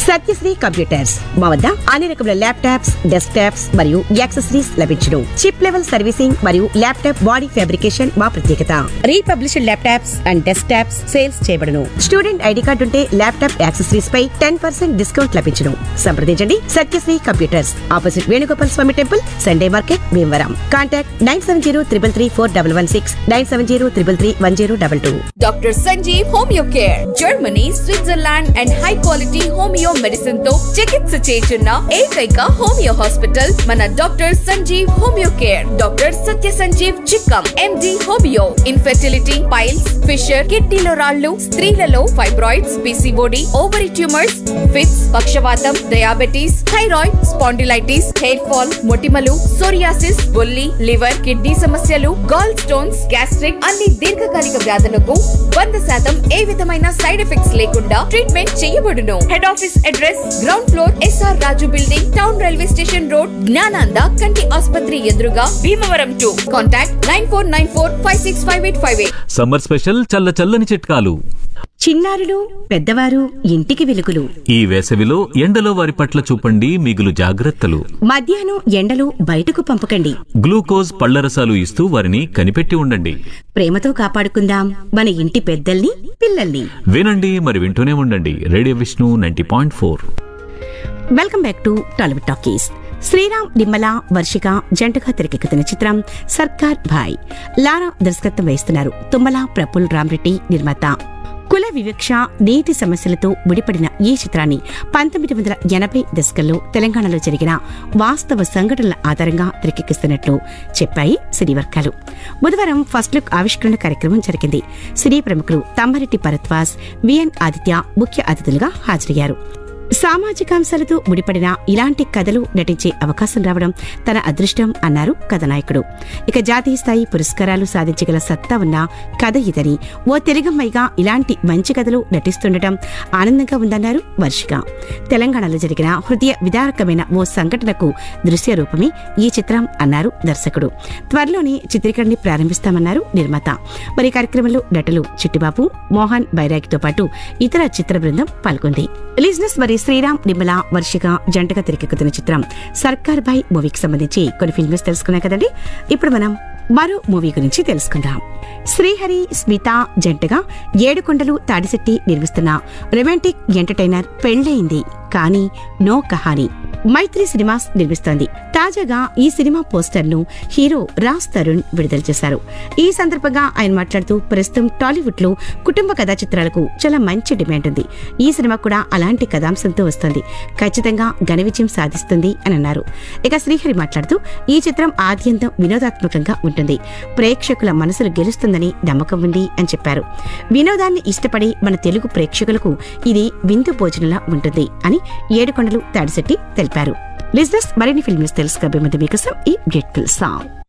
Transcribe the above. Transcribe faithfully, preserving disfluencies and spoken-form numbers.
Satyasri computers మా వద్ద అన్ని రకముల ల్యాప్టాప్స్, డెస్క్టాప్స్ మరియు యాక్సెసరీస్ లభించును. చిప్ లెవెల్ సర్వీసింగ్ మరియు ల్యాప్టాప్ బాడీ ఫ్యాబ్రికేషన్ మా ప్రత్యేకత. Republished laptops and desktops sales చేయబడును. స్టూడెంట్ ఐడి కార్డు ఉంటే ల్యాప్టాప్ యాక్సెసరీస్ పై టెన్ పర్సెంట్ డిస్కౌంట్ లభించును. సంప్రదించండి Satyasri computers, opposite Venugopal Swamy temple, Sunday market, Bhimavaram. Contact nine seven zero triple three four double one six, nine seven zero triple three one zero double two. Doctor Sanjeev homeo care, Germany, Switzerland and high quality homeo medicine తో చికిత్స చేస్తున్న ఏకైక homeo hospital మన doctor Sanjeev homeo care. Doctor సత్య సంజీవ్ చిక్కం, ఎండి homeo. Infertility, piles, fissure, కిడ్నీలో రాళ్లు, స్త్రీలలో fibroids, PCOD, ovary tumours, fits, పక్షవాతం, diabetes, thyroid, spondylitis, hair fall, మొటిమలు, సోరియాసిస్, బొల్లి, లివర్, కిడ్నీ సమస్యలు, గాల్ స్టోన్స్, గ్యాస్ట్రిక్ అన్ని దీర్ఘకాలిక వ్యాధులకు వంద శాతం ఏ విధమైన సైడ్ ఎఫెక్ట్స్ లేకుండా ట్రీట్మెంట్ చేయబడును. Head office address ground floor, SR రాజు building, town railway station road, Gnananda కంటి ఆసుపత్రి ఎదురుగా, Bhimavaram two. Contact nine four nine four five six five eight five eight. Summer special చల్ల చల్లని చిట్కాలు. చిన్నారులు, పెద్దవారు, ఇంటికి వెలుగులు. ఈ వేసవిలో ఎండలో వారి పట్ల చూపండి మిగులు జాగ్రత్తలు. మధ్యాహ్నం ఎండలో బయటకు పంపకండి. గ్లూకోజ్, పళ్లరసాలు ఇస్తూ వారిని కనిపెట్టి ఉండండి. ప్రేమతో కాపాడుకుందాం మన ఇంటి పెద్దల్ని, పిల్లల్ని. వినండి, మరి వింటూనే ఉండండి. Radio Vishnu ninety point four. Welcome back to Tollywood talkies. Sriram, Nimmala, Varshika జంటగా తెరకెక్కుతున్న చిత్రం సర్కార్ భాయ్. లారా దర్శకత్వం వహిస్తున్నారు. తుమ్మల ప్రఫుల్ రామ్రెడ్డి నిర్మాత. కుల వివక్ష, నీటి సమస్యలతో ముడిపడిన ఈ చిత్రాన్ని పంతొమ్మిది వందల ఎనభై దశకంలో తెలంగాణలో జరిగిన వాస్తవ సంఘటనల ఆధారంగా తెరకెక్కిస్తున్నట్లు చెప్పాయి సినీ వర్గాలు. బుధవారం ఫస్ట్ లుక్ ఆవిష్కరణ కార్యక్రమం జరిగింది. సినీ ప్రముఖులు తమ్మారెడ్డి భరద్వాజ్, విఎన్ ఆదిత్య ముఖ్య అతిథులుగా హాజరయ్యారు. సామాజికాంశాలతో ముడిపడిన ఇలాంటి కథలు నటించే అవకాశం రావడం తన అదృష్టం అన్నారు కథానాయకుడు. ఇక జాతీయ స్థాయి పురస్కారాలు సాధించగల సత్తా ఉన్న కథ ఇదని, ఓ తెలుగమ్మాయిగా ఇలాంటి మంచి కథలు నటిస్తుండటం ఆనందంగా ఉందన్నారు వర్షిక. తెలంగాణలో జరిగిన హృదయ విదారకమైన ఓ సంఘటనకు దృశ్య రూపమే ఈ చిత్రం అన్నారు దర్శకుడు. త్వరలోనే చిత్రీకరణని ప్రారంభిస్తామన్నారు నిర్మాత. మరి కార్యక్రమంలో నటులు చిట్టిబాబు, మోహన్ బైరాగితో పాటు ఇతర చిత్ర బృందం పాల్గొంది. లిజినెస్ మరి శ్రీరామ్, నిమ్మల, వర్షిక జంటగా తెరకెక్కుతున్న చిత్రం సర్కార్ భాయ్ మూవీకి సంబంధించి కొన్ని ఫిల్మ్స్ తెలుసుకున్నాం కదండి. ఇప్పుడు మనం మరో మూవీ గురించి తెలుసుకుందాం. శ్రీహరి, స్మిత జంటగా ఏడుకొండలు తాడిశెట్టి నిర్మిస్తున్న రొమాంటిక్ ఎంటర్టైనర్ పెళ్లయింది కానీ నో కహాని మైత్రి సినిమాస్ నిర్మిస్తోంది. తాజాగా ఈ సినిమా పోస్టర్ ను హీరో రాజ్ తరుణ్ విడుదల చేశారు. ఈ సందర్భంగా ఆయన మాట్లాడుతూ ప్రస్తుతం టాలీవుడ్ లో కుటుంబ కథా చిత్రాలకు చాలా మంచి డిమాండ్ ఉంది. ఈ సినిమా కూడా అలాంటి కథాంశంతో వస్తోంది. ఖచ్చితంగా ఘన విజయం సాధిస్తుంది అని అన్నారు. ఇక శ్రీహరి మాట్లాడుతూ ఈ చిత్రం ఆద్యంతం వినోదాత్మకంగా ఉంటుంది. ప్రేక్షకుల మనసులు గెలుస్తుందని నమ్మకం ఉంది అని చెప్పారు. వినోదాన్ని ఇష్టపడే మన తెలుగు ప్రేక్షకులకు ఇది విందు భోజనంలా ఉంటుంది అని ఏడుకొండలు తాడిశెట్టి తెలిపారు. లిజినెస్ మరిన్ని ఫిల్మ్స్ తెలుసుకోబోయే ముందు మీకోసం ఈ బ్యూటిఫుల్ సాంగ్.